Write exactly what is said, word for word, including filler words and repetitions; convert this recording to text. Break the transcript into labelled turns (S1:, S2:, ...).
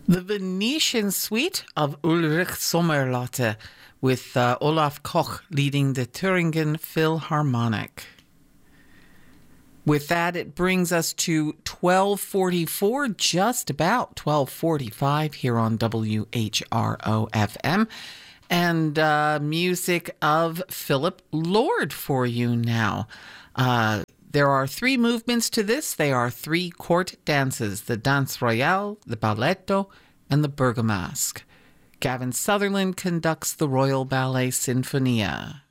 S1: The Venetian Suite of Ulrich Sommerlatte, with uh, Olaf Koch leading the Thuringen Philharmonic. With that, it brings us to twelve forty-four, just about twelve forty-five here on W H R O F M. And uh, music of Philip Lord for you now. Uh, there are three movements to this. They are three court dances: the Danse Royale, the Balletto, and the Bergamasque. Gavin Sutherland conducts the Royal Ballet Sinfonia.